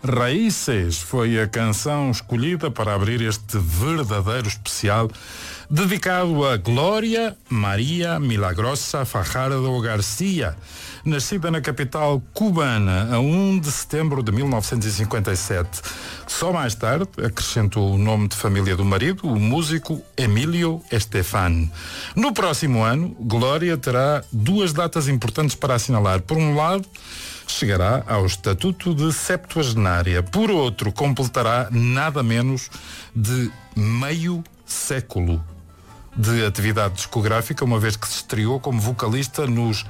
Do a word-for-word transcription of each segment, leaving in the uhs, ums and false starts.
Raíces foi a canção escolhida para abrir este verdadeiro especial dedicado a Glória Maria Milagrosa Fajardo Garcia, nascida na capital cubana a um de setembro de mil novecentos e cinquenta e sete. Só mais tarde acrescentou o nome de família do marido, o músico Emílio Estefan. No próximo ano, Glória terá duas datas importantes para assinalar. Por um lado, chegará ao estatuto de septuagenária. Por outro, completará nada menos de meio século de atividade discográfica, uma vez que se estreou como vocalista nos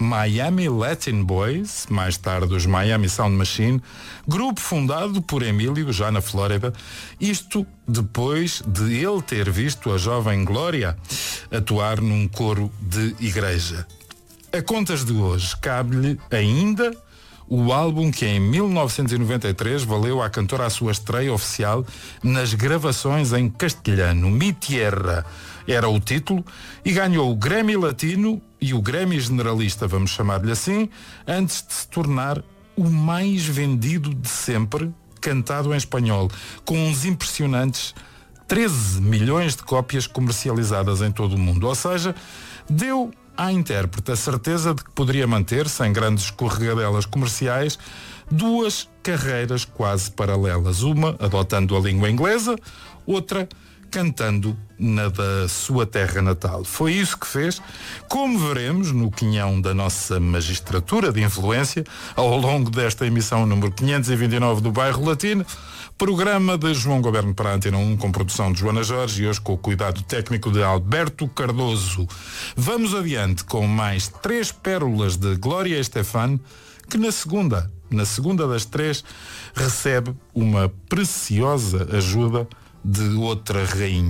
Miami Latin Boys, mais tarde os Miami Sound Machine, grupo fundado por Emílio, já na Flórida, isto depois de ele ter visto a jovem Glória atuar num coro de igreja. A contas de hoje, cabe-lhe ainda o álbum que em mil novecentos e noventa e três valeu à cantora a sua estreia oficial nas gravações em castelhano. Mi Tierra era o título e ganhou o Grammy Latino e o Grammy Generalista, vamos chamar-lhe assim, antes de se tornar o mais vendido de sempre, cantado em espanhol, com uns impressionantes treze milhões de cópias comercializadas em todo o mundo. Ou seja, deu à intérprete a certeza de que poderia manter, sem grandes escorregadelas comerciais, duas carreiras quase paralelas. Uma adotando a língua inglesa, outra cantando na da sua terra natal. Foi isso que fez, como veremos no quinhão da nossa magistratura de influência, ao longo desta emissão número quinhentos e vinte e nove do Bairro Latino, programa de João Goberno para a Antena um, com produção de Joana Jorge e hoje com o cuidado técnico de Alberto Cardoso. Vamos adiante com mais três pérolas de Glória Estefan, que na segunda, na segunda das três, recebe uma preciosa ajuda de outra rainha.